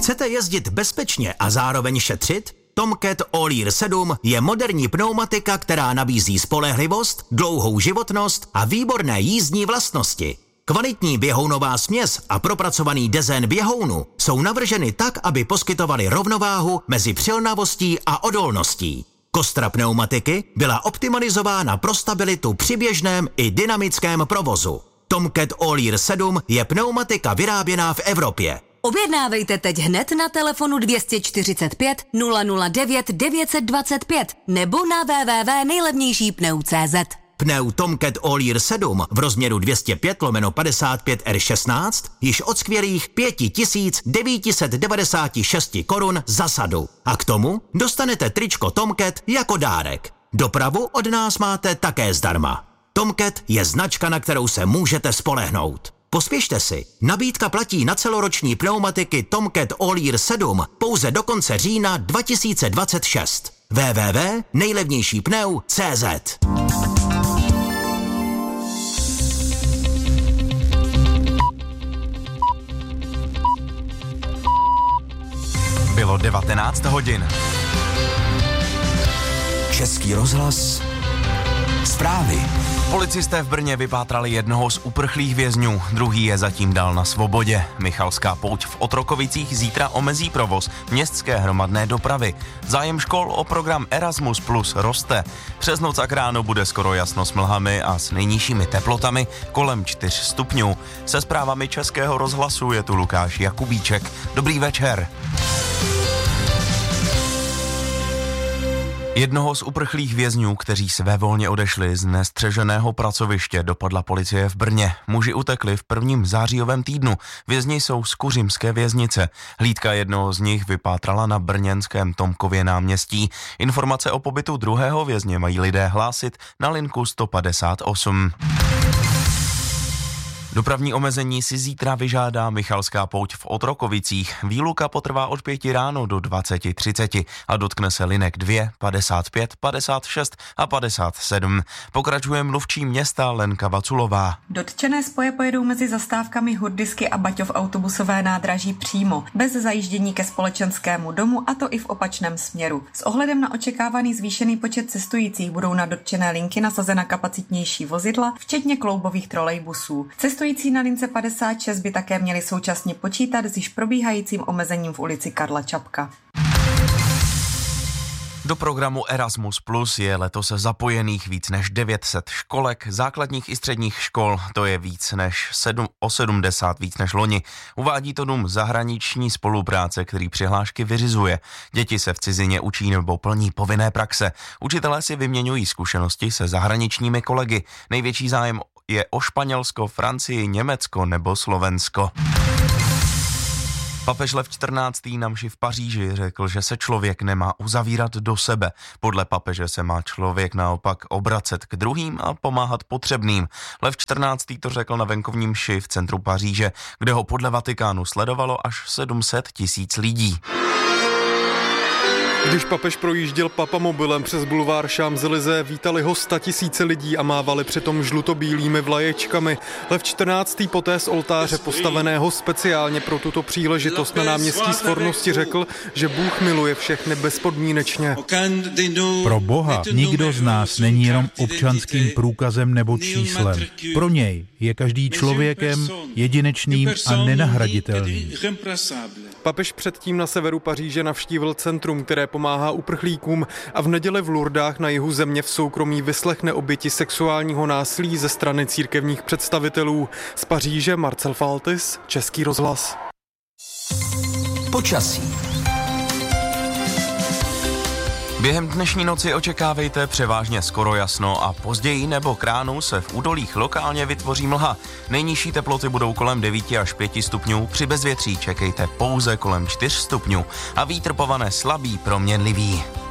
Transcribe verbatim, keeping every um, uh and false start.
Chcete jezdit bezpečně a zároveň šetřit? Tomcat All-Year sedm je moderní pneumatika, která nabízí spolehlivost, dlouhou životnost a výborné jízdní vlastnosti. Kvalitní běhounová směs a propracovaný dezén běhounu jsou navrženy tak, aby poskytovaly rovnováhu mezi přilnavostí a odolností. Kostra pneumatiky byla optimalizována pro stabilitu při běžném i dynamickém provozu. Tomcat All-Year sedm je pneumatika vyráběná v Evropě. Objednávejte teď hned na telefonu dvě stě čtyřicet pět nula nula devět devět set dvacet pět nebo na w w w tečka nejlevnější pneu tečka cé zet. Pneu Tomcat All-Year sedm v rozměru dvě stě pět lomeno padesát pět R šestnáct již od skvělých pět tisíc devět set devadesát šest korun za sadu. A k tomu dostanete tričko Tomcat jako dárek. Dopravu od nás máte také zdarma. Tomcat je značka, na kterou se můžete spolehnout. Pospěšte si, nabídka platí na celoroční pneumatiky Tomcat All-Year sedm pouze do konce října dva tisíce dvacet šest. w w w tečka nejlevnější pneu tečka cé zet. Bylo devatenáct hodin. Český rozhlas. Zprávy. Policisté v Brně vypátrali jednoho z uprchlých vězňů, druhý je zatím dál na svobodě. Michalská pouť v Otrokovicích zítra omezí provoz městské hromadné dopravy. Zájem škol o program Erasmus plus roste. Přes noc a k ránu bude skoro jasno s mlhami a s nejnižšími teplotami kolem čtyř stupňů. Se zprávami Českého rozhlasu je tu Lukáš Jakubíček. Dobrý večer. Jednoho z uprchlých vězňů, kteří svévolně odešli z nestřeženého pracoviště, dopadla policie v Brně. Muži utekli v prvním zářijovém týdnu. Vězni jsou z kuřimské věznice. Hlídka jednoho z nich vypátrala na brněnském Tomkově náměstí. Informace o pobytu druhého vězně mají lidé hlásit na linku sto padesát osm. Dopravní omezení si zítra vyžádá Michalská pouť v Otrokovicích. Výluka potrvá od pěti ráno do dvaceti třiceti a dotkne se linek dvě, padesát pět, padesát šest a padesát sedm. Pokračuje mluvčí města Lenka Vaculová. Dotčené spoje pojedou mezi zastávkami Hurdisky a Baťov autobusové nádraží přímo, bez zajíždění ke společenskému domu, a to i v opačném směru. S ohledem na očekávaný zvýšený počet cestujících budou na dotčené linky nasazena kapacitnější vozidla, včetně kloubových trolejbusů. Cestující na lince padesát šest by také měli současně počítat s již probíhajícím omezením v ulici Karla Čapka. Do programu Erasmus plus je letos zapojených víc než devět set školek, základních i středních škol, to je víc než sedm, o sedmdesát víc než loni. Uvádí to dům zahraniční spolupráce, který přihlášky vyřizuje. Děti se v cizině učí nebo plní povinné praxe. Učitelé si vyměňují zkušenosti se zahraničními kolegy. Největší zájem je o Španělsko, Francii, Německo nebo Slovensko. Papež Lev čtrnáctý na mši v Paříži řekl, že se člověk nemá uzavírat do sebe. Podle papeže se má člověk naopak obracet k druhým a pomáhat potřebným. Lev čtrnáctý to řekl na venkovní mši v centru Paříže, kde ho podle Vatikánu sledovalo až sedm set tisíc lidí. Když papež projížděl papamobilem přes bulvár Champs-Élysées, vítali ho statisíce lidí a mávali přitom žlutobílými vlaječkami. Lev čtrnáctý poté z oltáře postaveného speciálně pro tuto příležitost na náměstí Svornosti řekl, že Bůh miluje všechny bezpodmínečně. Pro Boha nikdo z nás není jenom občanským průkazem nebo číslem. Pro něj je každý člověkem jedinečným a nenahraditelným. Papež předtím na severu Paříže navštívil centrum, které pomáhá uprchlíkům, a v neděli v Lourdách na jihu země v soukromí vyslechne oběti sexuálního násilí ze strany církevních představitelů. Z Paříže Marcel Faltis, Český rozhlas. Počasí. Během dnešní noci očekávejte převážně skoro jasno a později nebo k ránu se v údolích lokálně vytvoří mlha. Nejnižší teploty budou kolem devět až pět stupňů, při bezvětří čekejte pouze kolem čtyř stupňů a vítr povane slabý proměnlivý.